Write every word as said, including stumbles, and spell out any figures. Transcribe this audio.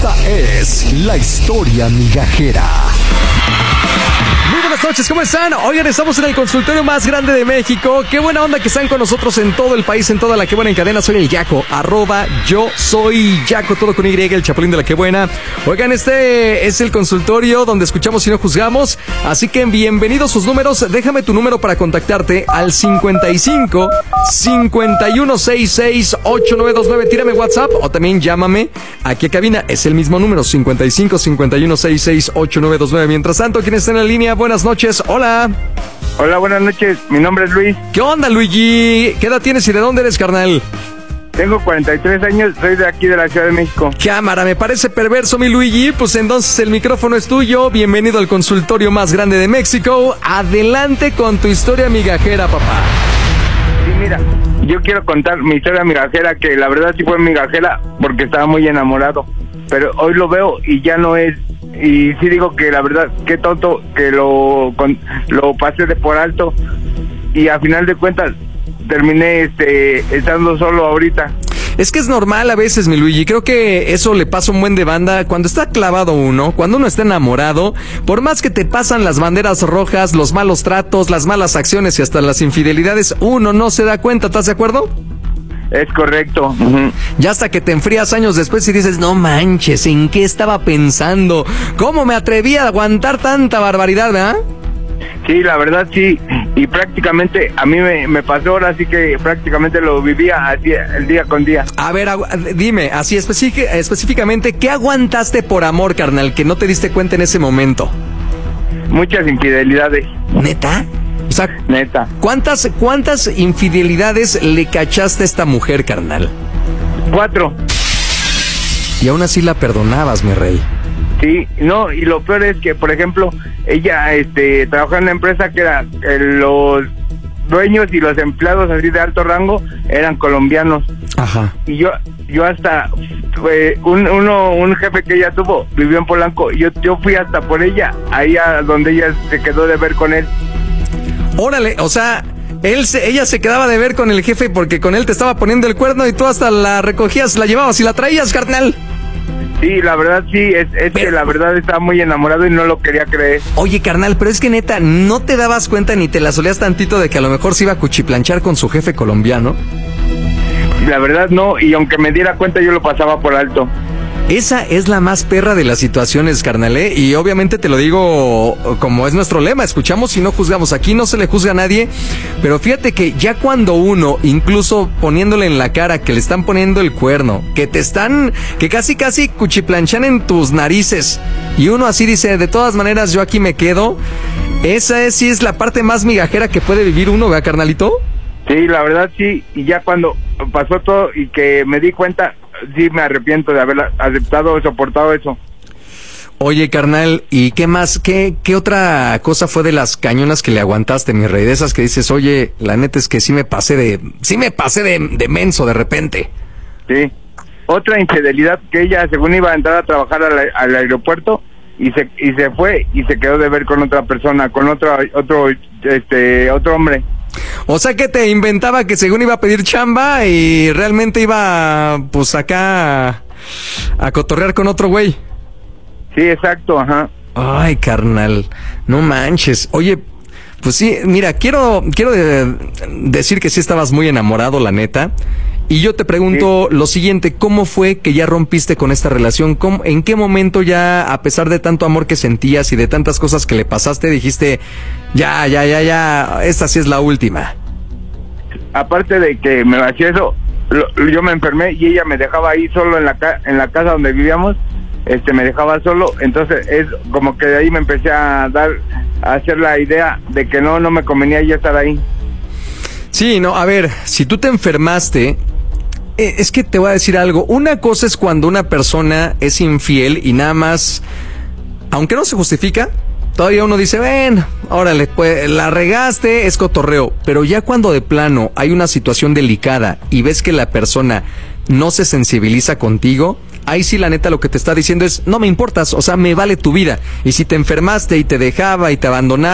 Esta es la historia migajera. Muy buenas noches, ¿cómo están? Oigan, estamos en el consultorio más grande de México. Qué buena onda que están con nosotros en todo el país, en toda la Que Buena en cadena. Soy el Yaco, arroba yo soy Yaco, todo con Y, el chapulín de la Que Buena. Oigan, este es el consultorio donde escuchamos y no juzgamos. Así que bienvenidos sus números. Déjame tu número para contactarte al cincuenta y cinco, cincuenta y uno, sesenta y seis, ochenta y nueve veintinueve. Tírame WhatsApp o también llámame aquí a cabina. Es el mismo número, cincuenta y cinco, cincuenta y uno, sesenta y seis, ochenta y nueve veintinueve. Mientras tanto, ¿quién está en la línea? Buenas noches, hola. Hola, buenas noches, mi nombre es Luis. ¿Qué onda, Luigi? ¿Qué edad tienes y de dónde eres, carnal? Tengo cuarenta y tres años, soy de aquí de la Ciudad de México. Cámara, me parece perverso, mi Luigi. Pues entonces el micrófono es tuyo. Bienvenido al consultorio más grande de México. Adelante con tu historia migajera, papá. Sí, mira, yo quiero contar mi historia migajera, que la verdad sí fue migajera porque estaba muy enamorado. Pero hoy lo veo y ya no es. Y sí digo que la verdad, qué tonto que lo, con, lo pasé de por alto. Y a final de cuentas terminé este, estando solo ahorita. Es que es normal a veces, mi Luigi. Creo que eso le pasa un buen de banda cuando está clavado uno, cuando uno está enamorado. Por más que te pasan las banderas rojas, los malos tratos, las malas acciones y hasta las infidelidades, uno no se da cuenta, ¿estás de acuerdo? Es correcto. Uh-huh. Ya hasta que te enfrías años después y dices, no manches, ¿en qué estaba pensando? ¿Cómo me atreví a aguantar tanta barbaridad, verdad? Sí, la verdad sí, y prácticamente a mí me, me pasó ahora, así que prácticamente lo vivía así el día con día. A ver, agu- dime, así específic- específicamente, ¿qué aguantaste por amor, carnal, que no te diste cuenta en ese momento? Muchas infidelidades. ¿Neta? O sea, Neta. ¿cuántas, cuántas infidelidades le cachaste a esta mujer, carnal? Cuatro. Y aún así la perdonabas, mi rey. Sí, no, y lo peor es que, por ejemplo, ella este, trabajaba en una empresa que era, eh, los dueños y los empleados así de alto rango eran colombianos. Ajá. Y yo yo hasta, eh, un, uno, un jefe que ella tuvo, vivió en Polanco, y yo, yo fui hasta por ella, ahí a donde ella se quedó de ver con él. Órale, o sea, él se, ella se quedaba de ver con el jefe porque con él te estaba poniendo el cuerno y tú hasta la recogías, la llevabas y la traías, carnal. Sí, la verdad sí, es, es Pero... que la verdad estaba muy enamorado y no lo quería creer. Oye, carnal, pero es que neta, ¿no te dabas cuenta ni te la solías tantito de que a lo mejor se iba a cuchiplanchar con su jefe colombiano? La verdad no, y aunque me diera cuenta yo lo pasaba por alto. Esa es la más perra de las situaciones, carnal, ¿eh? Y obviamente te lo digo como es nuestro lema, escuchamos y no juzgamos. Aquí no se le juzga a nadie, pero fíjate que ya cuando uno, incluso poniéndole en la cara que le están poniendo el cuerno, que te están, que casi casi cuchiplanchan en tus narices, y uno así dice, de todas maneras yo aquí me quedo, esa es, sí es la parte más migajera que puede vivir uno, ¿verdad, carnalito? Sí, la verdad sí, y ya cuando pasó todo y que me di cuenta, sí me arrepiento de haber aceptado o soportado eso. Oye, carnal, ¿y qué más? ¿Qué, qué otra cosa fue de las cañonas que le aguantaste, mi rey? De esas que dices, oye, la neta es que sí me pasé de, sí me pasé de, de menso de repente. Sí. Otra infidelidad, que ella según iba a entrar a trabajar al, al aeropuerto y se y se fue y se quedó de ver con otra persona, con otro otro este otro hombre. O sea que te inventaba que según iba a pedir chamba y realmente iba, pues acá a, a cotorrear con otro güey. Sí, exacto, ajá. Ay, carnal, no manches. Oye, pues sí, mira, quiero quiero de, decir que sí estabas muy enamorado, la neta. Y yo te pregunto sí. Lo siguiente, ¿cómo fue que ya rompiste con esta relación? ¿Cómo, ¿En qué momento ya, a pesar de tanto amor que sentías y de tantas cosas que le pasaste, dijiste, ya, ya, ya, ya, esta sí es la última? Aparte de que me hacía eso, lo, yo me enfermé y ella me dejaba ahí solo en la ca- en la casa donde vivíamos, este me dejaba solo, entonces es como que de ahí me empecé a dar, a hacer la idea de que no, no me convenía ya estar ahí. Sí, no, a ver, si tú te enfermaste, eh, es que te voy a decir algo. Una cosa es cuando una persona es infiel y nada más, aunque no se justifica, todavía uno dice, ven, órale, pues la regaste, es cotorreo. Pero ya cuando de plano hay una situación delicada y ves que la persona no se sensibiliza contigo, ahí sí la neta lo que te está diciendo es, no me importas, o sea, me vale tu vida. Y si te enfermaste y te dejaba y te abandonaba,